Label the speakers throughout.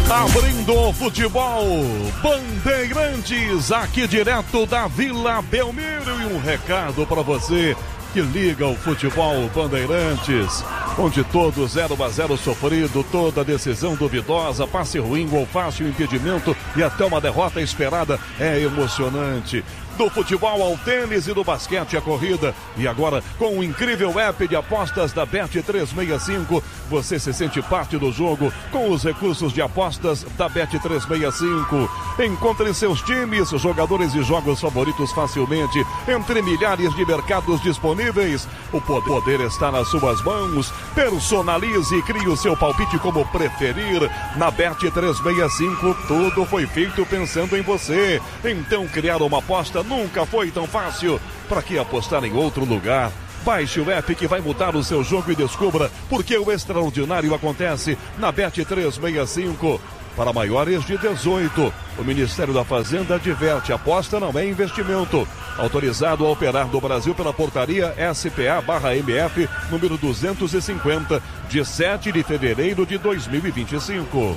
Speaker 1: Abrindo o futebol, Bandeirantes, aqui direto da Vila Belmiro. E um recado para você que liga o futebol Bandeirantes, onde todo 0-0 sofrido, toda decisão duvidosa, passe ruim, gol fácil, impedimento e até uma derrota esperada é emocionante. Do futebol ao tênis e do basquete à corrida. E agora, com o incrível app de apostas da Bet365, você se sente parte do jogo com os recursos de apostas da Bet365. Encontre seus times, jogadores e jogos favoritos facilmente entre milhares de mercados disponíveis. O poder está nas suas mãos. Personalize e crie o seu palpite como preferir. Na Bet365, tudo foi feito pensando em você. Então, criar uma aposta nunca foi tão fácil. Para que apostar em outro lugar? Baixe o app que vai mudar o seu jogo e descubra porque o extraordinário acontece na Bet365. Para maiores de 18, o Ministério da Fazenda adverte: aposta não é investimento. Autorizado a operar no Brasil pela portaria SPA/MF número 250, de 7 de fevereiro de 2025.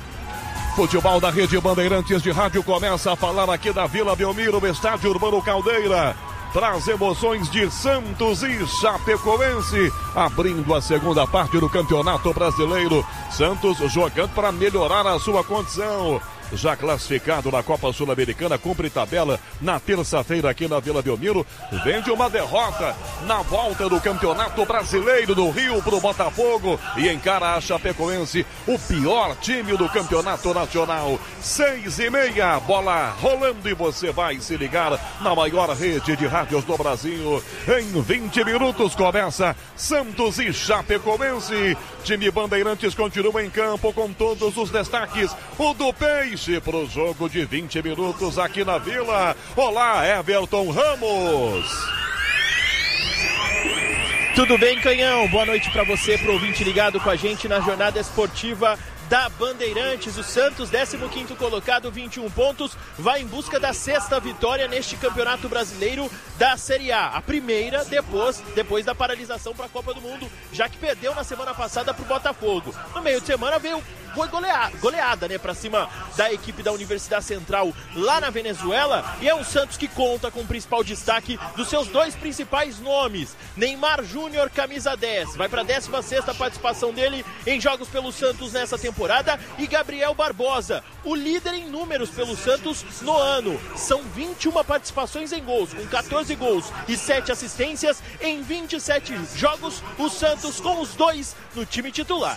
Speaker 1: Futebol da Rede Bandeirantes de Rádio começa a falar aqui da Vila Belmiro, o Estádio Urbano Caldeira. Traz emoções de Santos e Chapecoense, abrindo a segunda parte do Campeonato Brasileiro. Santos jogando para melhorar a sua condição. Já classificado na Copa Sul-Americana, cumpre tabela na terça-feira aqui na Vila Belmiro. Vem de uma derrota na volta do Campeonato Brasileiro do Rio para o Botafogo e encara a Chapecoense, o pior time do Campeonato Nacional. 6:30, bola rolando e você vai se ligar na maior rede de rádios do Brasil. Em 20 minutos começa Santos e Chapecoense. Time Bandeirantes continua em campo com todos os destaques. O do Peixe para o jogo de 20 minutos aqui na Vila. Olá, Everton Ramos.
Speaker 2: Tudo bem, Canhão? Boa noite para você, pro ouvinte ligado com a gente na jornada esportiva da Bandeirantes. O Santos, 15º colocado, 21 pontos, vai em busca da 6ª vitória neste Campeonato Brasileiro da Série A. A primeira depois da paralisação para a Copa do Mundo, já que perdeu na semana passada para o Botafogo. No meio de semana foi goleada, né, para cima da equipe da Universidade Central lá na Venezuela. E é um Santos que conta com o principal destaque dos seus dois principais nomes. Neymar Júnior, camisa 10, vai para a 16ª participação dele em jogos pelo Santos nessa temporada. E Gabriel Barbosa, o líder em números pelo Santos no ano. São 21 participações em gols, com 14 gols e 7 assistências em 27 jogos. O Santos com os dois no time titular.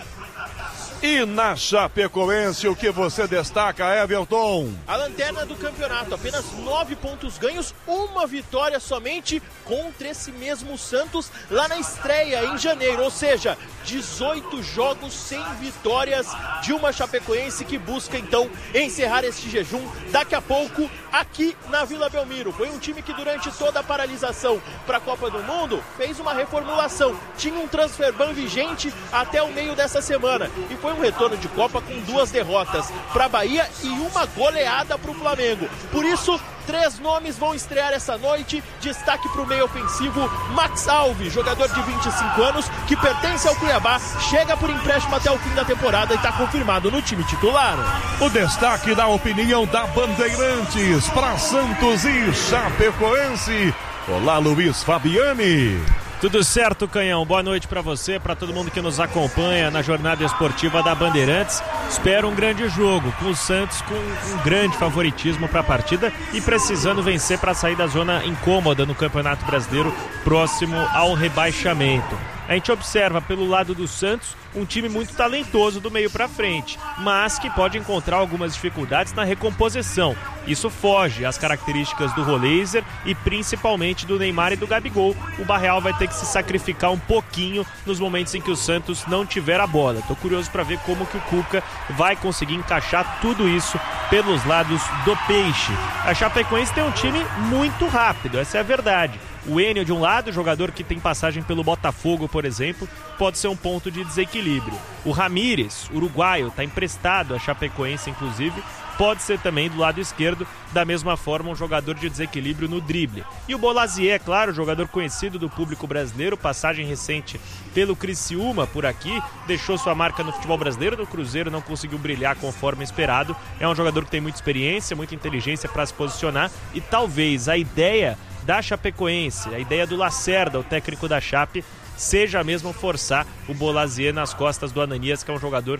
Speaker 1: E na Chapecoense, o que você destaca, Everton?
Speaker 2: A lanterna do campeonato, apenas 9 pontos ganhos, uma vitória somente contra esse mesmo Santos lá na estreia em janeiro, ou seja, 18 jogos sem vitórias de uma Chapecoense que busca então encerrar este jejum daqui a pouco aqui na Vila Belmiro. Foi um time que durante toda a paralisação para a Copa do Mundo fez uma reformulação, tinha um transfer ban vigente até o meio dessa semana e foi um retorno de Copa com 2 derrotas para a Bahia e uma goleada para o Flamengo. Por isso, 3 nomes vão estrear essa noite. Destaque para o meio ofensivo, Max Alves, jogador de 25 anos que pertence ao Cuiabá, chega por empréstimo até o fim da temporada e está confirmado no time titular.
Speaker 1: O destaque da opinião da Bandeirantes para Santos e Chapecoense. Olá, Luiz Fabiani.
Speaker 3: Tudo certo, Canhão? Boa noite para você, para todo mundo que nos acompanha na jornada esportiva da Bandeirantes. Espero um grande jogo, com o Santos com um grande favoritismo para a partida e precisando vencer para sair da zona incômoda no Campeonato Brasileiro, próximo ao rebaixamento. A gente observa pelo lado do Santos um time muito talentoso do meio para frente, mas que pode encontrar algumas dificuldades na recomposição. Isso foge às características do Roleiser e principalmente do Neymar e do Gabigol. O Barreal vai ter que se sacrificar um pouquinho nos momentos em que o Santos não tiver a bola. Tô curioso para ver como que o Cuca vai conseguir encaixar tudo isso pelos lados do Peixe. A Chapecoense tem um time muito rápido, essa é a verdade. O Enio de um lado, jogador que tem passagem pelo Botafogo, por exemplo, pode ser um ponto de desequilíbrio. O Ramírez, uruguaio, está emprestado à Chapecoense, inclusive, pode ser também do lado esquerdo, da mesma forma, um jogador de desequilíbrio no drible. E o Bolazier, claro, jogador conhecido do público brasileiro, passagem recente pelo Criciúma por aqui, deixou sua marca no futebol brasileiro, no Cruzeiro não conseguiu brilhar conforme esperado. É um jogador que tem muita experiência, muita inteligência para se posicionar e talvez a ideia da Chapecoense, a ideia do Lacerda, o técnico da Chape, seja mesmo forçar o Bolazier nas costas do Ananias, que é um jogador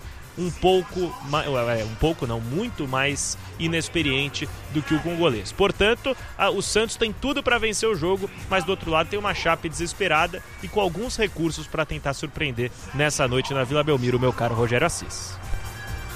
Speaker 3: muito mais inexperiente do que o congolês. Portanto, o Santos tem tudo para vencer o jogo, mas do outro lado tem uma Chape desesperada e com alguns recursos para tentar surpreender nessa noite na Vila Belmiro, meu caro Rogério Assis.